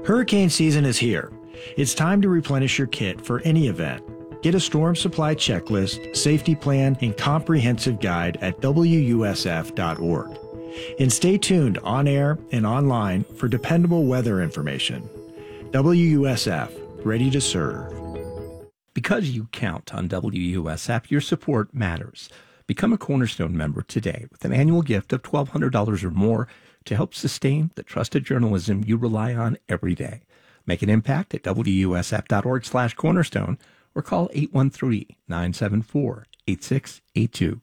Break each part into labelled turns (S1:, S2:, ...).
S1: Hurricane season is here. It's time to replenish your kit for any event. Get a storm supply checklist, safety plan, and comprehensive guide at WUSF.org. And stay tuned on air and online for dependable weather information. WUSF, ready to serve.
S2: Because you count on WUSF, your support matters. Become a Cornerstone member today with an annual gift of $1,200 or more to help sustain the trusted journalism you rely on every day. Make an impact at WUSF.org/cornerstone or call 813-974-8682.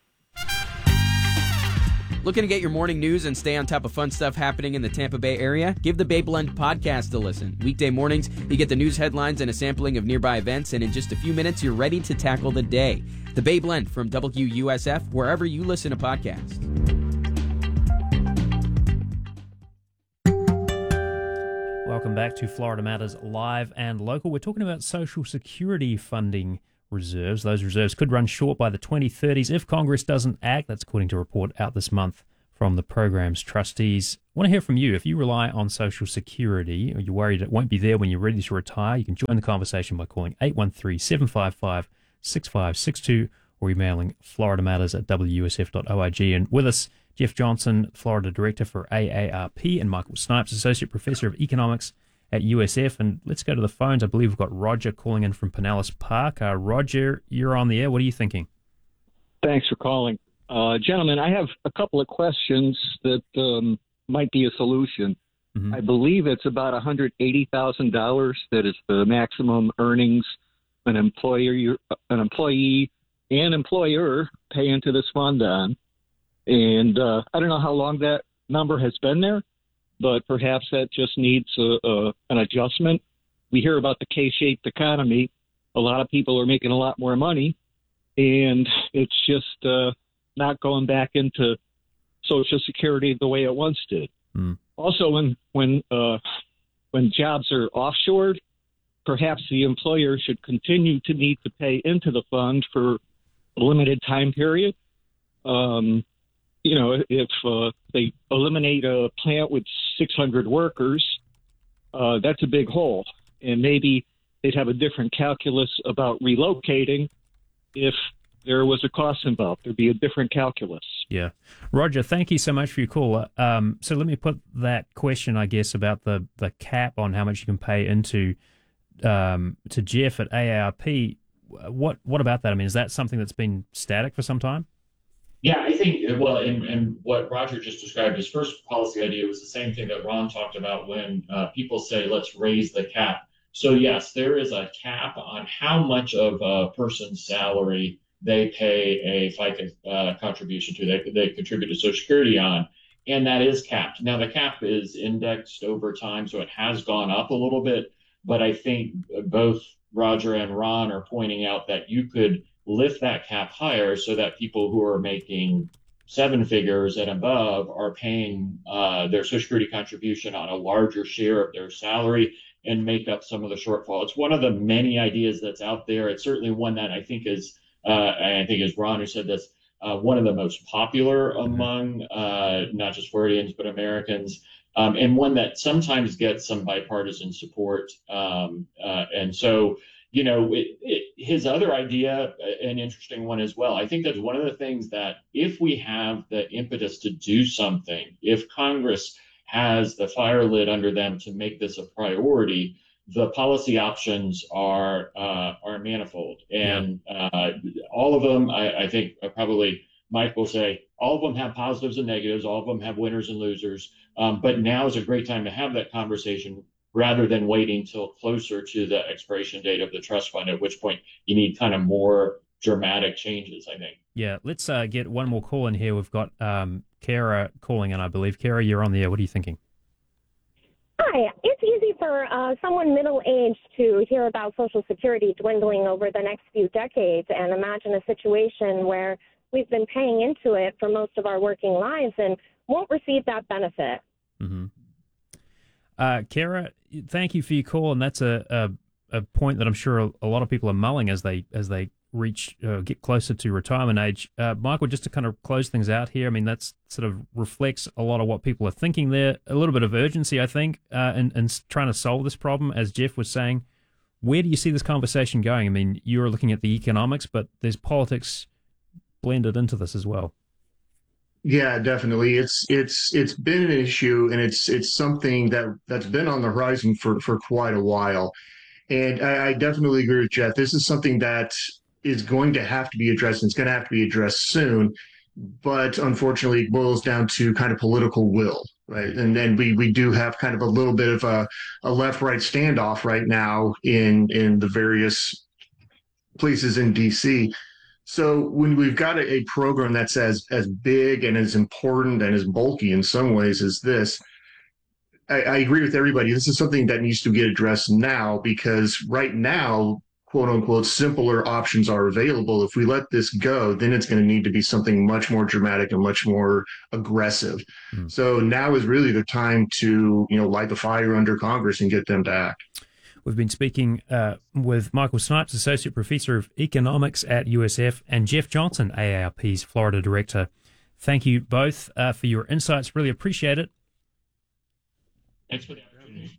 S3: Looking to get your morning news and stay on top of fun stuff happening in the Tampa Bay area? Give the Bay Blend podcast a listen. Weekday mornings, you get the news headlines and a sampling of nearby events, and in just a few minutes, you're ready to tackle the day. The Bay Blend from WUSF, wherever you listen to podcasts.
S4: Welcome back to Florida Matters Live and Local. We're talking about Social Security funding reserves. Those reserves could run short by the 2030s if Congress doesn't act. That's according to a report out this month from the program's trustees. I want to hear from you. If you rely on Social Security or you're worried it won't be there when you're ready to retire, you can join the conversation by calling 813-755-6562 or emailing floridamatters@wusf.org. And with us, Jeff Johnson, Florida Director for AARP, and Michael Snipes, Associate Professor of Economics at USF. And let's go to the phones. I believe we've got Roger calling in from Pinellas Park. Roger, you're on the air. What are you thinking?
S5: Thanks for calling. Gentlemen, I have a couple of questions that might be a solution.
S4: Mm-hmm.
S5: I believe it's about $180,000 that is the maximum earnings an employee and employer pay into this fund on. And I don't know how long that number has been there, but perhaps that just needs an adjustment. We hear about the K-shaped economy. A lot of people are making a lot more money, and it's just not going back into Social Security the way it once did.
S4: Mm.
S5: Also, when jobs are offshored, perhaps the employer should continue to need to pay into the fund for a limited time period. If they eliminate a plant with 600 workers, that's a big hole. And maybe they'd have a different calculus about relocating if there was a cost involved. There'd be a different calculus.
S4: Yeah. Roger, thank you so much for your call. So let me put that question, I guess, about the cap on how much you can pay into to Jeff at AARP. What about that? I mean, is that something that's been static for some time?
S6: Yeah, I think, well, and what Roger just described, his first policy idea was the same thing that Ron talked about when people say, let's raise the cap. So yes, there is a cap on how much of a person's salary they pay a FICA contribution to, they contribute to Social Security on, and that is capped. Now, the cap is indexed over time, so it has gone up a little bit, but I think both Roger and Ron are pointing out that you could lift that cap higher so that people who are making seven figures and above are paying their Social Security contribution on a larger share of their salary and make up some of the shortfall. It's one of the many ideas that's out there. It's certainly one that I think is, as Ron who said this, one of the most popular among not just Floridians, but Americans, and one that sometimes gets some bipartisan support. And so, his other idea, an interesting one as well. I think that's one of the things that if we have the impetus to do something, if Congress has the fire lit under them to make this a priority, the policy options are manifold. And all of them, I think probably Mike will say, all of them have positives and negatives. All of them have winners and losers. But now is a great time to have that conversation rather than waiting till closer to the expiration date of the trust fund, at which point you need kind of more dramatic changes, I think.
S4: Yeah, let's get one more call in here. We've got Kara calling in, I believe. Kara, you're on the air. What are you thinking?
S7: Hi. It's easy for someone middle-aged to hear about Social Security dwindling over the next few decades and imagine a situation where we've been paying into it for most of our working lives and won't receive that benefit.
S4: Mm-hmm. Kara, thank you for your call, and that's a point that I'm sure a lot of people are mulling as they get closer to retirement age. Michael, just to kind of close things out here, I mean, that's sort of reflects a lot of what people are thinking there. A little bit of urgency, I think, in trying to solve this problem, as Jeff was saying. Where do you see this conversation going? I mean, you're looking at the economics, but there's politics blended into this as well.
S8: Yeah, definitely. It's been an issue, and it's something that's been on the horizon for quite a while. And I definitely agree with Jeff. This is something that is going to have to be addressed, and it's going to have to be addressed soon. But unfortunately, it boils down to kind of political will, right? And then we do have kind of a little bit of a left-right standoff right now in the various places in DC. So when we've got a program that's as big and as important and as bulky in some ways as this, I agree with everybody. This is something that needs to get addressed now, because right now, quote unquote, simpler options are available. If we let this go, then it's going to need to be something much more dramatic and much more aggressive. So now is really the time to, light the fire under Congress and get them to act.
S4: We've been speaking with Michael Snipes, Associate Professor of Economics at USF, and Jeff Johnson, AARP's Florida Director. Thank you both for your insights. Really appreciate it.
S6: Thanks for the opportunity.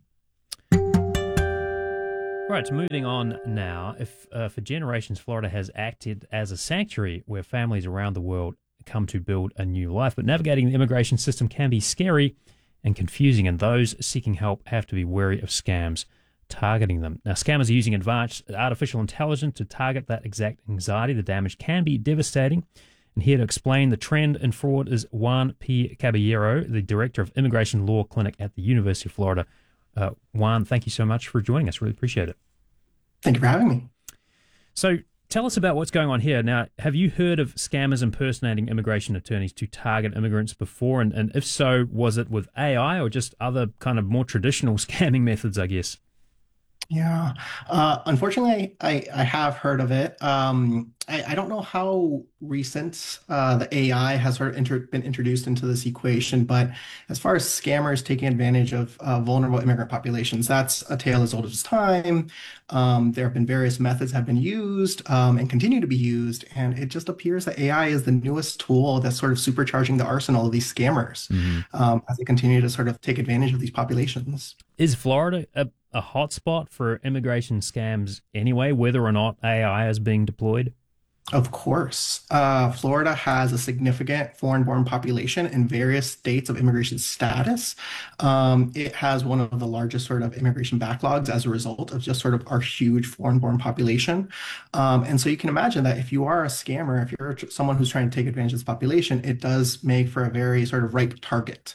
S4: Right, so moving on now. If for generations, Florida has acted as a sanctuary where families around the world come to build a new life. But navigating the immigration system can be scary and confusing, and those seeking help have to be wary of scams targeting them. Now, scammers are using advanced artificial intelligence to target that exact anxiety. The damage can be devastating. And here to explain the trend in fraud is Juan P. Caballero, the Director of Immigration Law Clinic at the University of Florida. Juan, thank you so much for joining us. Really appreciate it.
S9: Thank you for having me.
S4: So tell us about what's going on here. Now, have you heard of scammers impersonating immigration attorneys to target immigrants before? And if so, was it with AI or just other kind of more traditional scamming methods, I guess?
S9: Yeah, unfortunately, I have heard of it. I don't know how recent the AI has sort of been introduced into this equation, but as far as scammers taking advantage of vulnerable immigrant populations, that's a tale as old as time. There have been various methods have been used and continue to be used, and it just appears that AI is the newest tool that's sort of supercharging the arsenal of these scammers as they continue to sort of take advantage of these populations.
S4: Is Florida a hotspot for immigration scams anyway, whether or not AI is being deployed?
S9: Of course. Florida has a significant foreign-born population in various states of immigration status. It has one of the largest sort of immigration backlogs as a result of just sort of our huge foreign-born population. And so you can imagine that if you are a scammer, if you're someone who's trying to take advantage of this population, it does make for a very sort of ripe target.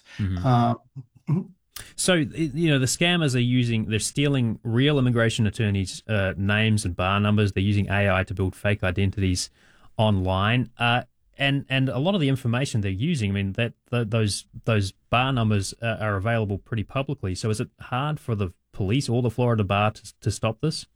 S4: So, the scammers they're stealing real immigration attorneys' names and bar numbers. They're using AI to build fake identities online. And a lot of the information they're using, I mean, those bar numbers are available pretty publicly. So is it hard for the police or the Florida bar to stop this?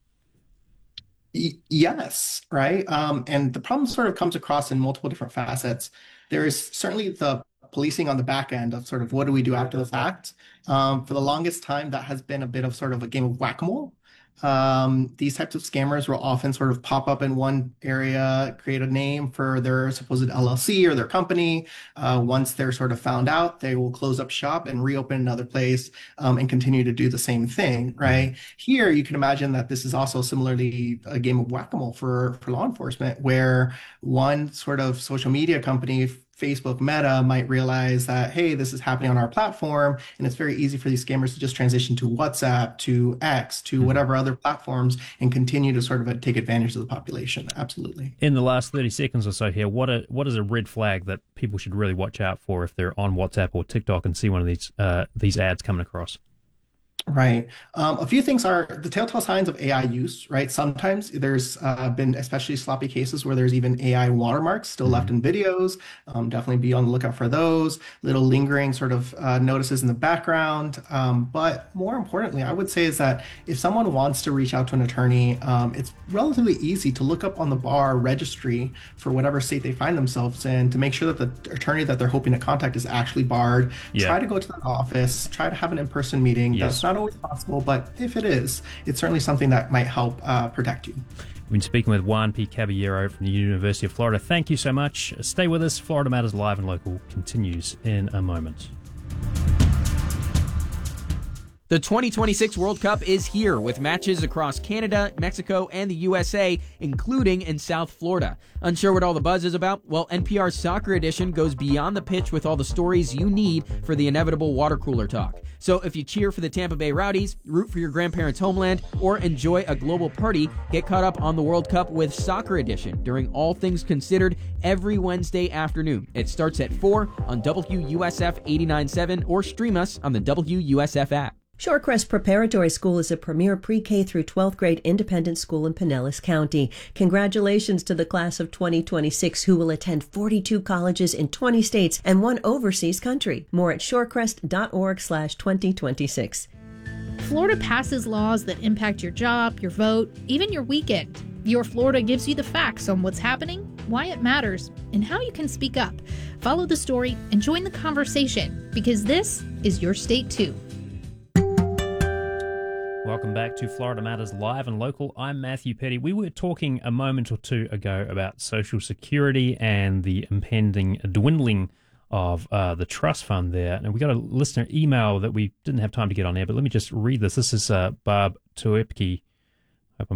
S9: Yes, right. And the problem sort of comes across in multiple different facets. There is certainly the policing on the back end of sort of what do we do after the fact. For the longest time, that has been a bit of sort of a game of whack-a-mole. These types of scammers will often sort of pop up in one area, create a name for their supposed LLC or their company. Once they're sort of found out, they will close up shop and reopen another place and continue to do the same thing, right? Here, you can imagine that this is also similarly a game of whack-a-mole for law enforcement, where one sort of social media company, Facebook Meta, might realize that, hey, this is happening on our platform, and it's very easy for these scammers to just transition to WhatsApp, to X, to whatever other platforms, and continue to sort of take advantage of the population. Absolutely.
S4: In the last 30 seconds or so here, what is a red flag that people should really watch out for if they're on WhatsApp or TikTok and see one of these ads coming across?
S9: Right. A few things are the telltale signs of AI use, right? Sometimes there's been especially sloppy cases where there's even AI watermarks still left in videos. Definitely be on the lookout for those little lingering sort of notices in the background. But more importantly, I would say is that if someone wants to reach out to an attorney, it's relatively easy to look up on the bar registry for whatever state they find themselves in to make sure that the attorney that they're hoping to contact is actually barred. Yeah. Try to go to the office, try to have an in-person meeting. Yes. That's not always possible, but if it is, it's certainly something that might help protect you.
S4: We've been speaking with Juan P. Caballero from the University of Florida. Thank you so much. Stay with us. Florida Matters Live and Local continues in a moment.
S3: The 2026 World Cup is here with matches across Canada, Mexico, and the USA, including in South Florida. Unsure what all the buzz is about? Well, NPR's Soccer Edition goes beyond the pitch with all the stories you need for the inevitable water cooler talk. So if you cheer for the Tampa Bay Rowdies, root for your grandparents' homeland, or enjoy a global party, get caught up on the World Cup with Soccer Edition during All Things Considered every Wednesday afternoon. It starts at 4 on WUSF 89.7 or stream us on the WUSF app.
S10: Shorecrest Preparatory School is a premier pre-K through 12th grade independent school in Pinellas County. Congratulations to the class of 2026 who will attend 42 colleges in 20 states and 1 overseas country. More at shorecrest.org/2026.
S11: Florida passes laws that impact your job, your vote, even your weekend. Your Florida gives you the facts on what's happening, why it matters, and how you can speak up. Follow the story and join the conversation, because this is your state too.
S4: Welcome back to Florida Matters Live and Local. I'm Matthew Petty. We were talking a moment or two ago about Social Security and the impending dwindling of the trust fund there. And we got a listener email that we didn't have time to get on air, but let me just read this. This is Barb Tuepke